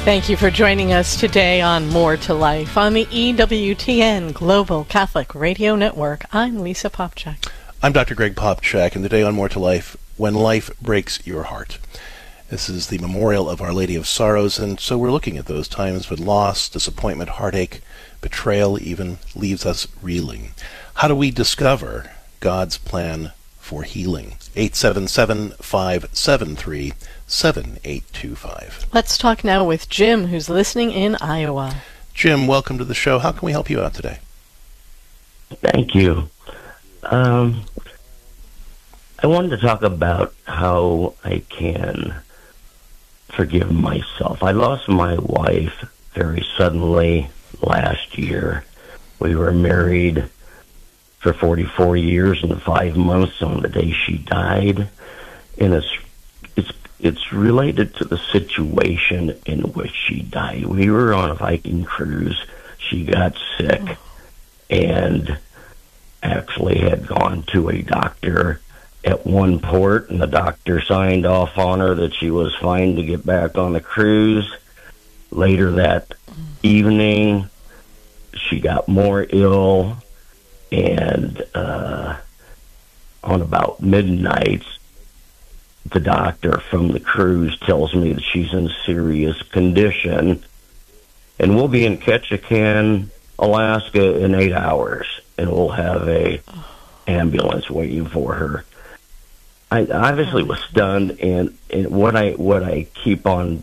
Thank you for joining us today on More to Life on the EWTN Global Catholic Radio Network. I'm Lisa Popchak. I'm Dr. Greg Popchak, and today on More to Life, When Life Breaks Your Heart. This is the memorial of Our Lady of Sorrows, and so we're looking at those times when loss, disappointment, heartache, betrayal even leaves us reeling. How do we discover God's plan for healing? 877-573-7825. Let's talk now with Jim, who's listening in Iowa. Jim, welcome to the show. How can we help you out today? Thank you. I wanted to talk about how I can forgive myself. I lost my wife very suddenly last year. We were married for 44 years and 5 months on the day she died. And it's related to the situation in which she died. We were on a Viking cruise. She got sick and actually had gone to a doctor at one port, and the doctor signed off on her that she was fine to get back on the cruise. Later that evening, she got more ill, and on about midnight, the doctor from the cruise tells me that she's in serious condition, and we'll be in Ketchikan, Alaska in 8 hours, and we'll have a ambulance waiting for her. I obviously was stunned, and what I keep on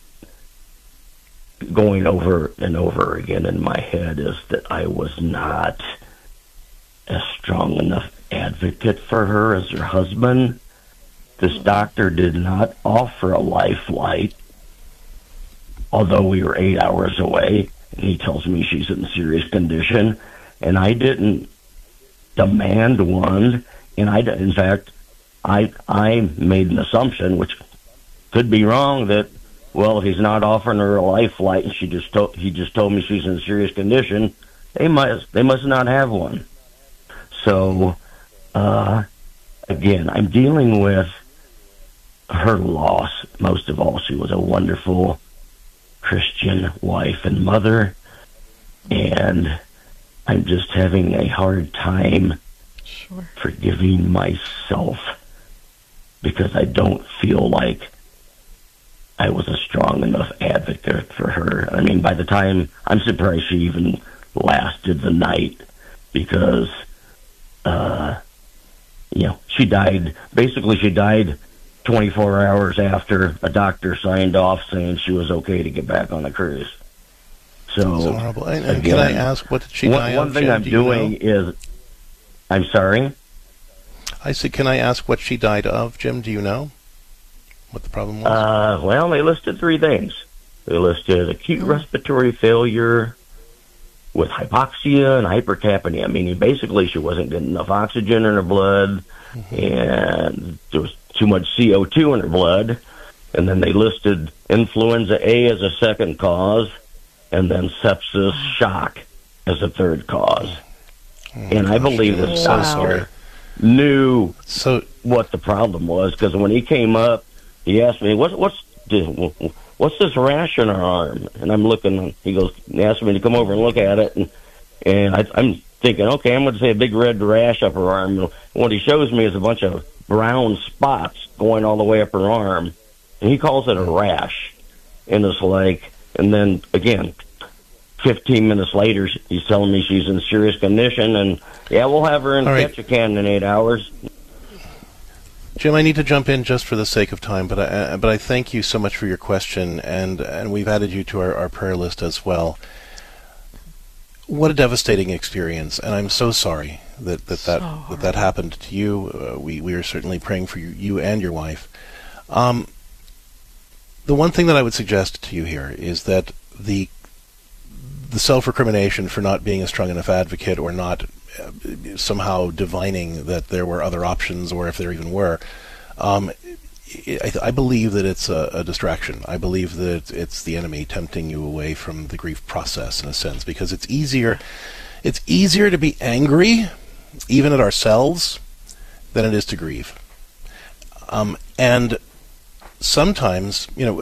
going over and over again in my head is that I was not a strong enough advocate for her as her husband. This doctor did not offer a life flight, although we were 8 hours away, and he tells me she's in serious condition, and I didn't demand one, and in fact, I made an assumption, which could be wrong, that, well, if he's not offering her a life flight and he just told me she's in serious condition, they must not have one. So, again, I'm dealing with her loss. Most of all, she was a wonderful Christian wife and mother, and I'm just having a hard time forgiving myself because I don't feel like I was a strong enough advocate for her. I mean, by the time, I'm surprised she even lasted the night, because, she died 24 hours after a doctor signed off saying she was okay to get back on the cruise. So, that's horrible. And again, can I ask, what did she die of? One thing I'm doing is, I'm sorry? I said, can I ask what she died of, Jim? Do you know what the problem was? Well, they listed 3 things. They listed acute respiratory failure with hypoxia and hypercapnia, meaning basically she wasn't getting enough oxygen in her blood, and there was too much CO2 in her blood. And then they listed influenza A as a second cause, and then sepsis shock as a third cause. And I believe this doctor knew what the problem was, because when he came up, he asked me, what's this rash on her arm? And I'm looking, he asked me to come over and look at it, and I'm thinking, okay, I'm going to say a big red rash up her arm. And what he shows me is a bunch of brown spots going all the way up her arm, and he calls it a rash. And it's like, and then again, 15 minutes later, he's telling me she's in serious condition, and we'll have her in Ketchikan in 8 hours. Jim, I need to jump in just for the sake of time, but I thank you so much for your question, and we've added you to our prayer list as well. What a devastating experience, and I'm so sorry that happened to you. We are certainly praying for you and your wife. The one thing that I would suggest to you here is that the self-recrimination for not being a strong enough advocate, or not somehow divining that there were other options, or if there even were, I believe that it's a distraction. I believe that it's the enemy tempting you away from the grief process, in a sense, because it's easier to be angry, even at ourselves, than it is to grieve. And sometimes,